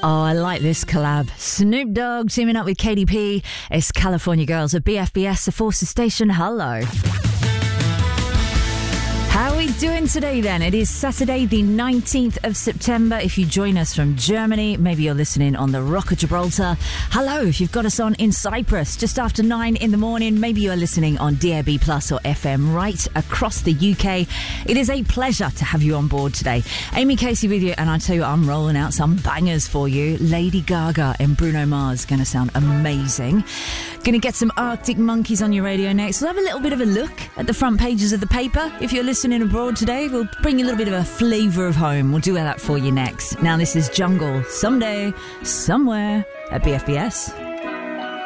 Oh, I like this collab. Snoop Dogg teaming up with KDP. It's California Girls at BFBS, the Forces Station. Hello. How are we doing today then? It is Saturday the 19th of September. If you join us from Germany, maybe you're listening on the Rock of Gibraltar. Hello, if you've got us on in Cyprus just after 9 in the morning, maybe you're listening on DAB Plus or FM right across the UK. It is a pleasure to have you on board today. Amy Casey with you, and I tell you, I'm rolling out some bangers for you. Lady Gaga and Bruno Mars going to sound amazing. Going to get some Arctic Monkeys on your radio next. We'll have a little bit of a look at the front pages of the paper. If you're listening abroad today, we'll bring you a little bit of a flavour of home. We'll do that for you next. Now this is Jungle, Someday, Somewhere at BFBS.